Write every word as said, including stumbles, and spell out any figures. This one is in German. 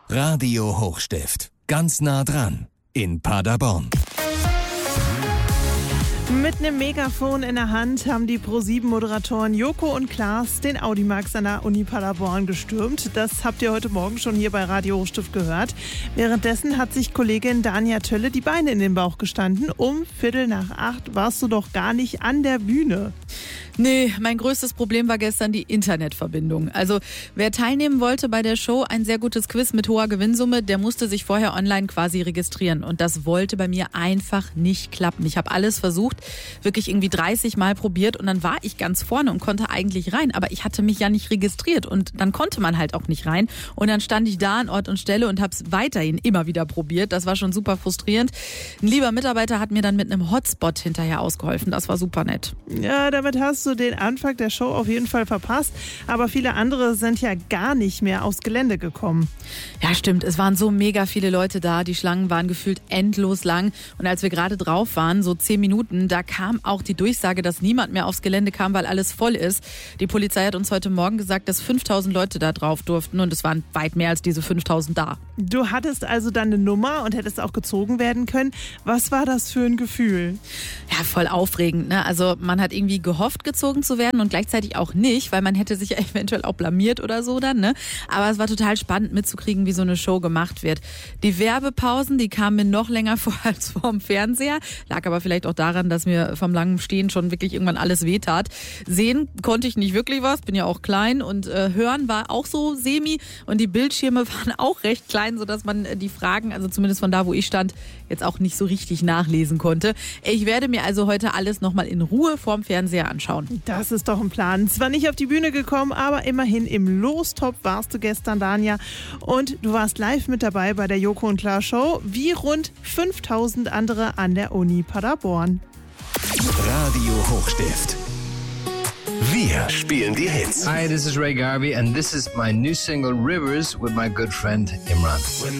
Radio Hochstift. Ganz nah dran. In Paderborn. Mit einem Megafon in der Hand haben die Pro sieben Moderatoren Joko und Klaas den Audimax an der Uni Paderborn gestürmt. Das habt ihr heute Morgen schon hier bei Radio Hochstift gehört. Währenddessen hat sich Kollegin Dania Tölle die Beine in den Bauch gestanden. Um Viertel nach acht warst du doch gar nicht an der Bühne. Nee, mein größtes Problem war gestern die Internetverbindung. Also wer teilnehmen wollte bei der Show, ein sehr gutes Quiz mit hoher Gewinnsumme, der musste sich vorher online quasi registrieren. Und das wollte bei mir einfach nicht klappen. Ich habe alles versucht, wirklich irgendwie dreißig Mal probiert und dann war ich ganz vorne und konnte eigentlich rein. Aber ich hatte mich ja nicht registriert und dann konnte man halt auch nicht rein. Und dann stand ich da an Ort und Stelle und habe es weiterhin immer wieder probiert. Das war schon super frustrierend. Ein lieber Mitarbeiter hat mir dann mit einem Hotspot hinterher ausgeholfen. Das war super nett. Ja, damit hast du den Anfang der Show auf jeden Fall verpasst. Aber viele andere sind ja gar nicht mehr aufs Gelände gekommen. Ja, stimmt. Es waren so mega viele Leute da. Die Schlangen waren gefühlt endlos lang. Und als wir gerade drauf waren, so zehn Minuten, da kam auch die Durchsage, dass niemand mehr aufs Gelände kam, weil alles voll ist. Die Polizei hat uns heute Morgen gesagt, dass fünftausend Leute da drauf durften. Und es waren weit mehr als diese fünftausend da. Du hattest also dann eine Nummer und hättest auch gezogen werden können. Was war das für ein Gefühl? Ja, voll aufregend, ne? Also man hat irgendwie gehofft, gezogen zu werden und gleichzeitig auch nicht, weil man hätte sich ja eventuell auch blamiert oder so dann, ne? Aber es war total spannend mitzukriegen, wie so eine Show gemacht wird. Die Werbepausen, die kamen mir noch länger vor als vorm Fernseher. Lag aber vielleicht auch daran, dass mir vom langen Stehen schon wirklich irgendwann alles wehtat. Sehen konnte ich nicht wirklich was, bin ja auch klein und äh, hören war auch so semi und die Bildschirme waren auch recht klein, sodass man die Fragen, also zumindest von da, wo ich stand, jetzt auch nicht so richtig nachlesen konnte. Ich werde mir also heute alles nochmal in Ruhe vorm Fernseher anschauen. Das ist doch ein Plan. Zwar nicht auf die Bühne gekommen, aber immerhin im Lostopf warst du gestern, Dania. Und du warst live mit dabei bei der Joko und Klaas Show, wie rund fünftausend andere an der Uni Paderborn. Radio Hochstift. Wir spielen die Hits. Hi, this is Ray Garvey and this is my new single Rivers with my good friend Imran.